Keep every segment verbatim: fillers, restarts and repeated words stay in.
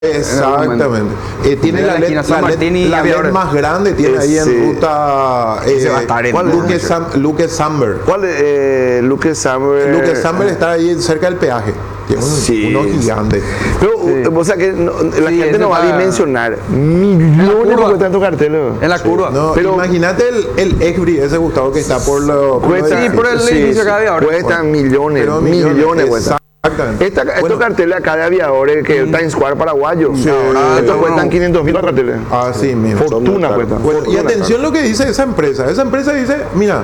Exactamente. Eh, tiene De la la LED, esquina San la Martín LED, y la LED Aviadores. más grande, tiene ahí en Ese- ruta ese va a eh, estar en- ¿cuál es? Luque, Sam, Luque Samber. ¿Cuál es? Eh, Luque Samber. Luque Samber está ahí cerca del peaje. Tiene un, Sí. uno gigante. Pero, Sí. o sea que no- la Sí, gente ese no va a para- dimensionar millones curva. por tanto carteles. En la curva. No, Pero- imagínate el, el Exbri, ese Gustavo que está por lo por lo Cuesta, de- Sí, por el edificio acá de Aviadores. cuestan millones, pero millones, cuestan. Exactamente. Esta, estos Bueno, carteles acá de Aviadores, que el Times Square paraguayo, Sí. estos no, cuestan no. quinientos mil carteles. así mismo. Fortuna muy cuestan. Bueno, y fortuna, atención lo que dice esa empresa. Esa empresa dice, mira,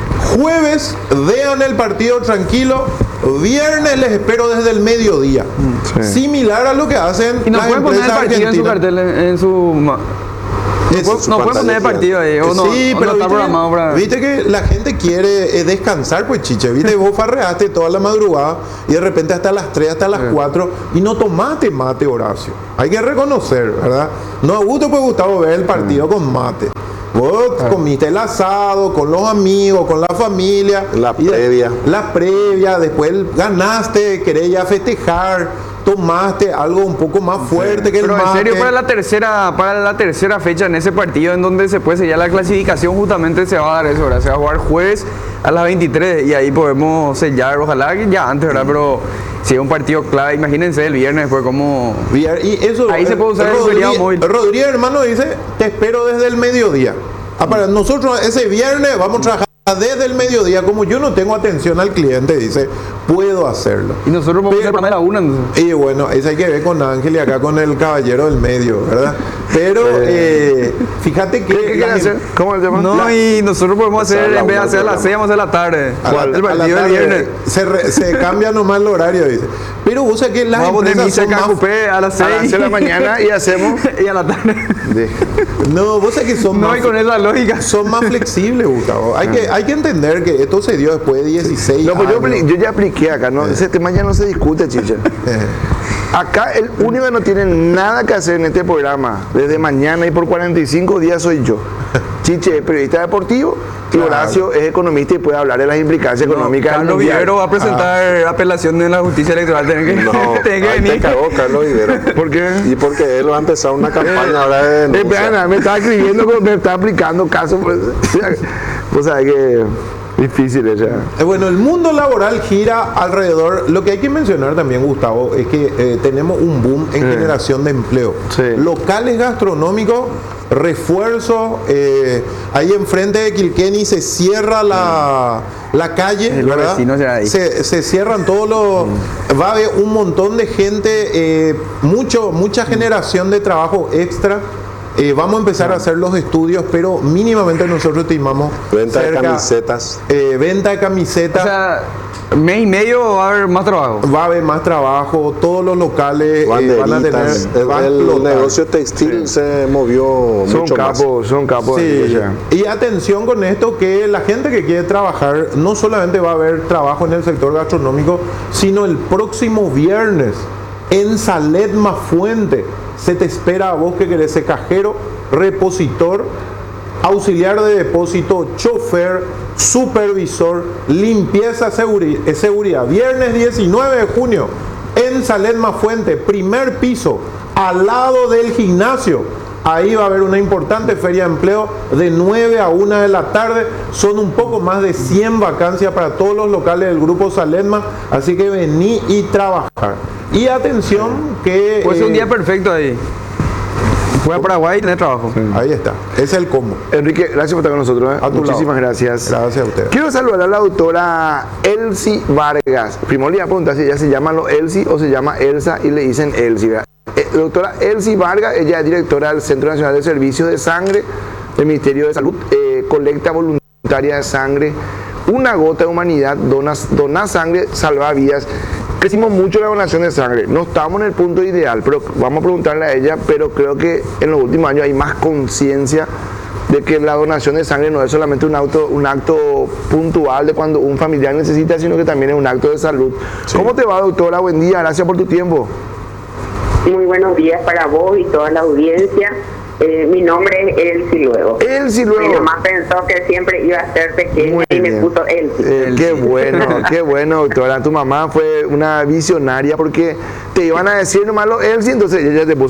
jueves vean el partido tranquilo, viernes les espero desde el mediodía. Sí. Similar a lo que hacen Y no las pueden poner el empresas partido en su argentinas. cartel, en, en su... ma- No, Eso, pueden- no pueden poner el partido ahí, o no, sí, o pero no está viste, programado que, para... viste que la gente quiere eh, descansar, pues chiche. Viste, vos farreaste toda la madrugada y de repente hasta las tres, hasta las cuatro y no tomaste mate, Horacio. Hay que reconocer, ¿verdad? No a gusto pues Gustavo ver el partido con mate. Vos comiste el asado con los amigos, con la familia. La y de- previa. La previa, después ganaste, querés ya festejar, tomaste algo un poco más fuerte que el Pero mate. en serio, para la tercera para la tercera fecha en ese partido en donde se puede sellar la clasificación, justamente se va a dar eso, ¿verdad? Se va a jugar jueves a las veintitrés y ahí podemos sellar, ojalá que ya antes, ¿verdad? Pero si es un partido clave, imagínense el viernes después como... Bien, y eso, Ahí se puede usar el Rodríguez- feriado móvil. Rodríguez, hermano, dice, te espero desde el mediodía. Ah, para nosotros ese viernes vamos a trabajar desde el mediodía. Como yo no tengo atención al cliente, dice, puedo hacerlo. Y nosotros vamos a Pero- hacer para la una, entonces. Y bueno, eso hay que ver con Ángel y acá con el caballero del medio, ¿verdad? Pero eh, fíjate que... ¿Qué quieren la- hacer? ¿Cómo se llama? No, La- y nosotros podemos hacer, la en vez de una hacer a las programa. seis, vamos a hacer a la tarde. a la- El a la partido del tarde viernes. Se, re- se cambia nomás el horario, dice. Pero vos sabés que las Vamos a poner empresas misa son acá, más... cupé a las A las seis seis de la mañana y hacemos. y a la tarde. No, vos sabés que son No, más... y con esa lógica. Son más flexibles, Gustavo. Hay que, hay que entender que esto se dio después de dieciséis No, pues yo, años. apli- yo ya apliqué acá, ¿no? Ese tema ya no se discute, chicha. Acá el único que no tiene nada que hacer en este programa desde mañana y por cuarenta y cinco días soy yo. Chiche es periodista deportivo y Claro. Horacio es economista y puede hablar de las implicancias económicas. del Carlos mundial. Vivero va a presentar apelación en la justicia electoral. Tienen que, No, tienen que ahí te venir. cagó Carlos Vivero. ¿Por qué? Y porque él va a empezar una campaña ahora de Eh, denuncia. espera, me está escribiendo, con- me está aplicando casos. Pues, o sea, que difícil es ya. Eh, Bueno, el mundo laboral gira alrededor. Lo que hay que mencionar también, Gustavo, es que eh, tenemos un boom en generación de empleo. Sí. Locales gastronómicos, refuerzo. eh, ahí enfrente de Kilkenny se cierra la, la calle, Eh, los ¿verdad? vecinos ya ahí. Se, se cierran todos los. Va a haber un montón de gente, eh, mucho, mucha generación de trabajo extra. Eh, vamos a empezar a hacer los estudios, pero mínimamente nosotros estimamos Venta de cerca- camisetas. eh, venta de O camisetas, sea, mes y medio va a haber más trabajo. va a haber más trabajo, todos los locales eh, van a tener, Banderitas. va a el, el explotar. negocio textil se movió Son mucho más. capos, son capos. Sí, o sea. y atención con esto, que la gente que quiere trabajar, no solamente va a haber trabajo en el sector gastronómico, sino el próximo viernes en Saledma Fuente se te espera a vos que querés ser cajero, repositor, auxiliar de depósito, chofer, supervisor, limpieza, seguri- eh, seguridad. Viernes diecinueve de junio en Saledma Fuente, primer piso, al lado del gimnasio. Ahí va a haber una importante feria de empleo de nueve a una de la tarde. Son un poco más de cien vacancias para todos los locales del grupo Saledma. Así que vení y trabajar. Y atención que... Puede ser un eh, día perfecto ahí. Fue a Paraguay y tener trabajo. Ahí está. Es el combo. Enrique, gracias por estar con nosotros. ¿eh? A tu Muchísimas lado. gracias. Gracias a ustedes. Quiero saludar a la doctora Elsie Vargas. Primero le iba a preguntar si ella se llama lo Elsie o se llama Elsa y le dicen Elsie. ¿verdad? Eh, doctora Elsie Vargas, ella es directora del Centro Nacional de Servicios de Sangre del Ministerio de Salud, eh, colecta voluntaria de sangre, una gota de humanidad, donas, dona sangre, salva vidas. Crecimos mucho la donación de sangre, no estamos en el punto ideal, pero vamos a preguntarle a ella, pero creo que en los últimos años hay más conciencia de que la donación de sangre no es solamente un acto, un acto puntual de cuando un familiar necesita, sino que también es un acto de salud. ¿Cómo te va, doctora? Buen día, gracias por tu tiempo. Muy buenos días para vos y toda la audiencia. Eh, mi nombre es Elsie luego. Elsie Mi luego. mamá pensó que siempre iba a ser pequeña Muy y me bien. puso Elsie. Eh, qué bueno, qué bueno, doctora. Tu mamá fue una visionaria porque te iban a decir nomás los Elsie, entonces ella te puso